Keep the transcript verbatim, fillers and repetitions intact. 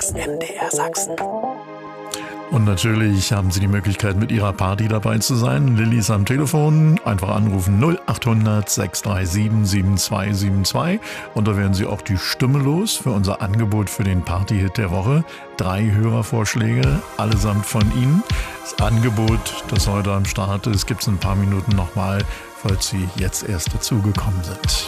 ist M D R Sachsen. Und natürlich haben Sie die Möglichkeit, mit Ihrer Party dabei zu sein. Lilly ist am Telefon. Einfach anrufen null acht hundert sechs drei sieben sieben zwei sieben zwei. Und da werden Sie auch die Stimme los für unser Angebot für den Party-Hit der Woche. Drei Hörervorschläge, allesamt von Ihnen. Das Angebot, das heute am Start ist, gibt es in ein paar Minuten nochmal, falls Sie jetzt erst dazugekommen sind.